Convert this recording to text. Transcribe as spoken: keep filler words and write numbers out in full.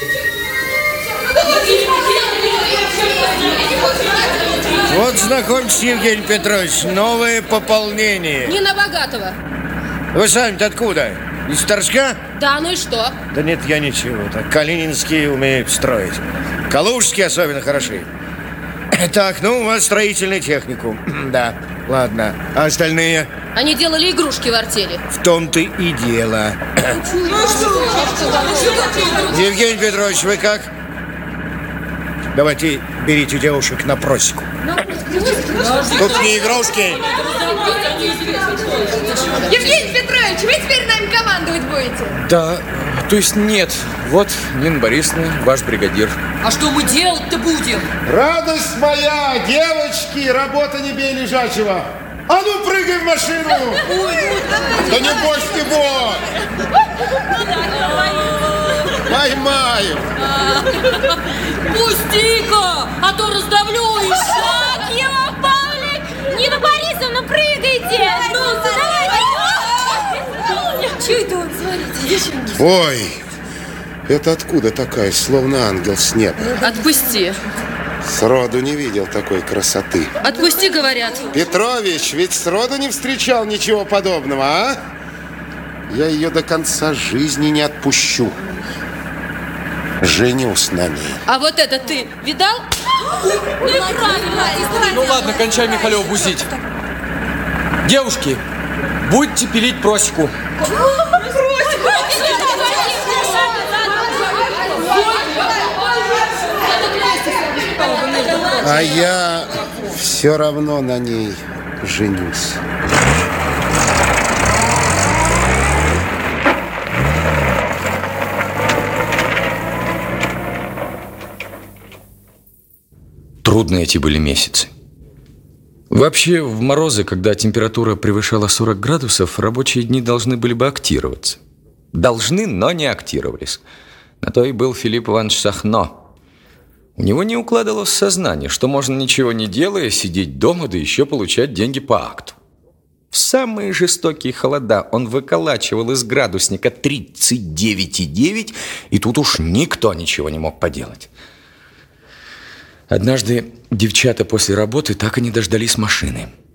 Вот, знакомьтесь, Евгений Петрович, новое пополнение. Не на богатого. Вы сами-то откуда? Из Торжка? Да, ну и что? Да нет, я ничего. Так калининские умеют строить. Калужские особенно хороши. Так, ну, у вас строительный техникум. Да, ладно. А остальные? Они делали игрушки в артели. В том-то и дело. Евгений Петрович, вы как? Давайте берите девушек на просеку. Тут не игрушки. Евгений Петрович, вы теперь нами командовать будете? Да, то есть нет. Вот, Нина Борисовна, ваш бригадир. А что мы делать-то будем? Радость моя, девочки, работа не бей лежачего. А ну, прыгай в машину. Да не бойся, не бойся. Поймаю. Пусти-ка, а то раздавлю еще. Акимов Павлик! Нина Борисовна, прыгайте! Ну, давайте! Чего это он, смотрите, девчонки? Ой, это откуда такая, словно ангел с неба? Отпусти. Сроду не видел такой красоты. Отпусти, говорят. Петрович, ведь сроду не встречал ничего подобного, а? Я ее до конца жизни не отпущу. Женюсь на ней. А вот это ты видал? Ну ладно, кончай, Михалев, бузить. Девушки, будете пилить просеку. А я все равно на ней женюсь. Трудные эти были месяцы. Вообще, в морозы, когда температура превышала сорок градусов, рабочие дни должны были бы актироваться. Должны, но не актировались. На то и был Филипп Иванович Сахно. У него не укладывалось в сознание, что можно, ничего не делая, сидеть дома, да еще получать деньги по акту. В самые жестокие холода он выколачивал из градусника тридцать девять и девять, и тут уж никто ничего не мог поделать. Однажды девчата после работы так и не дождались машины.